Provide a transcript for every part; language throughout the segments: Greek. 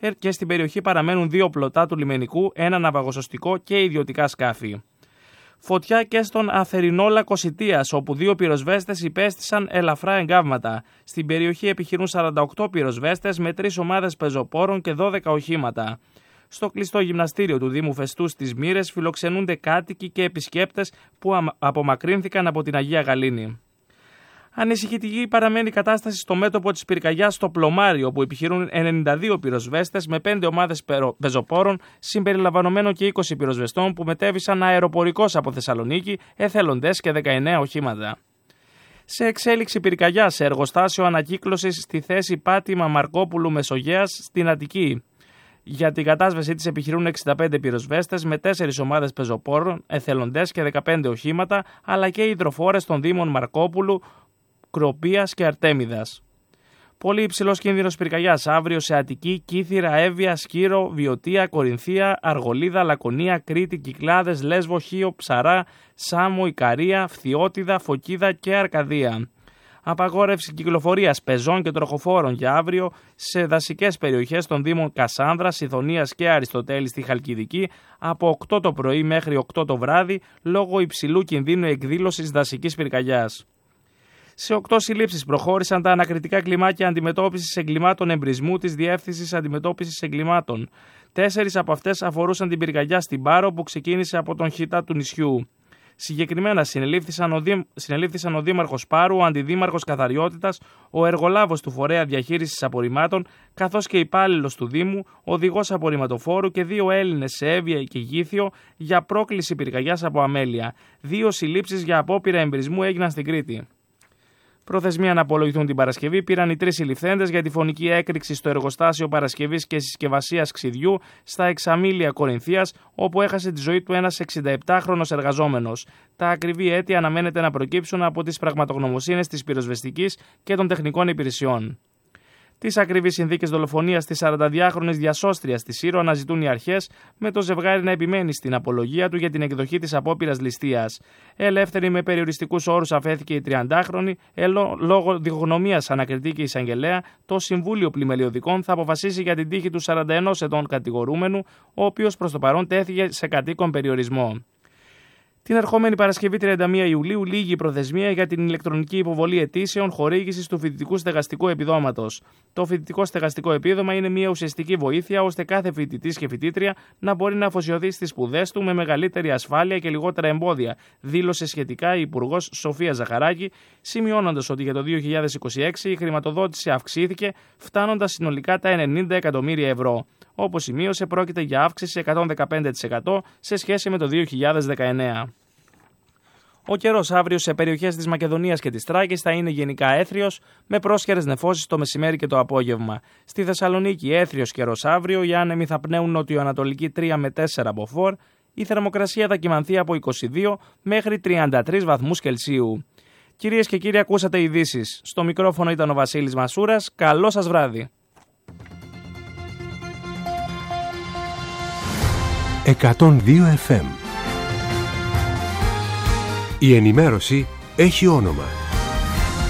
και στην περιοχή παραμένουν 2 πλωτά του λιμενικού, ένα ναυαγοσωστικό και ιδιωτικά σκάφη. Φωτιά και στον Αθερινόλακο Σιτίας, όπου 2 πυροσβέστες υπέστησαν ελαφρά εγκάβματα. Στην περιοχή επιχειρούν 48 πυροσβέστες με 3 ομάδες πεζοπόρων και 12 οχήματα. Στο κλειστό γυμναστήριο του Δήμου Φεστού στις Μύρες φιλοξενούνται κάτοικοι και επισκέπτες που απομακρύνθηκαν από την Αγία Γαλήνη. Ανησυχητική παραμένει η κατάσταση στο μέτωπο της πυρκαγιάς στο Πλωμάρι, όπου επιχειρούν 92 πυροσβέστες με 5 ομάδες πεζοπόρων, συμπεριλαμβανομένων και 20 πυροσβεστών που μετέβησαν αεροπορικώς από Θεσσαλονίκη, εθελοντές και 19 οχήματα. Σε εξέλιξη πυρκαγιά σε εργοστάσιο ανακύκλωσης στη θέση Πάτημα Μαρκόπουλου Μεσογέας στην Αττική. Για την κατάσβεσή της επιχειρούν 65 πυροσβέστες με 4 ομάδες πεζοπόρων, εθελοντές και 15 οχήματα, αλλά και υδροφόρες των Δήμων Μαρκόπουλου, Κροπίας και Αρτέμιδας. Πολύ υψηλός κίνδυνος πυρκαγιάς αύριο σε Αττική, Κύθυρα, Εύβοια, Σκύρο, Βιωτία, Κορινθία, Αργολίδα, Λακωνία, Κρήτη, Κυκλάδες, Λέσβο, Χίο, Ψαρά, Σάμο, Ικαρία, Φθιώτιδα, Φωκίδα και Αρκαδία. Απαγόρευση κυκλοφορίας πεζών και τροχοφόρων για αύριο σε δασικές περιοχές των Δήμων Κασάνδρας, Ιδονίας και Αριστοτέλη στη Χαλκιδική από 8 το πρωί μέχρι 8 το βράδυ λόγω υψηλού κινδύνου εκδήλωσης δασικής πυρκαγιάς. Σε 8 συλλήψεις προχώρησαν τα ανακριτικά κλιμάκια αντιμετώπισης εγκλημάτων εμπρισμού της Διεύθυνσης Αντιμετώπισης Εγκλημάτων. 4 από αυτές αφορούσαν την πυρκαγιά στην Πάρο που ξεκίνησε από τον Χιτά του νησιού. Συγκεκριμένα συνελήφθησαν ο Δήμαρχος Πάρου, ο Αντιδήμαρχος Καθαριότητας, ο εργολάβος του Φορέα Διαχείρισης Απορριμμάτων, καθώς και υπάλληλος του Δήμου, οδηγός απορριμματοφόρου και 2 Έλληνες σε Εύβοια και Γήθιο για πρόκληση πυρκαγιάς από αμέλεια. 2 συλλήψεις για απόπειρα εμπρισμού έγιναν στην Κρήτη. Προθεσμία να απολογηθούν την Παρασκευή πήραν οι 3 συλληφθέντες για τη φωνική έκρηξη στο εργοστάσιο παρασκευής και συσκευασίας ξυδιού στα Εξαμήλια Κορινθίας, όπου έχασε τη ζωή του ένας 67χρονος εργαζόμενος. Τα ακριβή αίτια αναμένεται να προκύψουν από τις πραγματογνωμοσύνες της πυροσβεστικής και των τεχνικών υπηρεσιών. Τις ακριβείς συνθήκες δολοφονίας της 42χρονης διασώστριας της Σύρο αναζητούν οι αρχές, με το ζευγάρι να επιμένει στην απολογία του για την εκδοχή της απόπειρας ληστείας. Ελεύθερη με περιοριστικούς όρους αφέθηκε η 30χρονη, λόγω διχογνωμίας ανακριτή και εισαγγελέα. Το Συμβούλιο Πλημελιωδικών θα αποφασίσει για την τύχη του 41 ετών κατηγορούμενου, ο οποίος προς το παρόν τέθηκε σε κατοίκον περιορισμό. Την ερχόμενη Παρασκευή 31 Ιουλίου λήγει η προθεσμία για την ηλεκτρονική υποβολή αιτήσεων χορήγησης του φοιτητικού στεγαστικού επιδόματος. Το φοιτητικό στεγαστικό επίδομα είναι μια ουσιαστική βοήθεια ώστε κάθε φοιτητής και φοιτήτρια να μπορεί να αφοσιωθεί στις σπουδές του με μεγαλύτερη ασφάλεια και λιγότερα εμπόδια, δήλωσε σχετικά η Υπουργός Σοφία Ζαχαράκη, σημειώνοντας ότι για το 2026 η χρηματοδότηση αυξήθηκε, φτάνοντας συνολικά τα 90 εκατομμύρια ευρώ. Όπως σημείωσε, πρόκειται για αύξηση 115% σε σχέση με το 2019. Ο καιρός αύριο σε περιοχές της Μακεδονίας και της Τράκης θα είναι γενικά έθριος, με πρόσχερες νεφώσεις το μεσημέρι και το απόγευμα. Στη Θεσσαλονίκη έθριος καιρός αύριο, οι άνεμοι θα πνέουν νοτιοανατολική 3 με 4 μποφόρ, η θερμοκρασία θα κυμανθεί από 22 μέχρι 33 βαθμούς Κελσίου. Κυρίες και κύριοι, ακούσατε ειδήσεις. Στο μικρόφωνο ήταν ο Βασίλης Μασούρας. Καλό σας βράδυ. 102 FM. Η ενημέρωση έχει όνομα.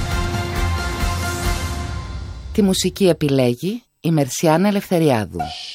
Τη μουσική επιλέγει η Μερσιάνα Ελευθεριάδου.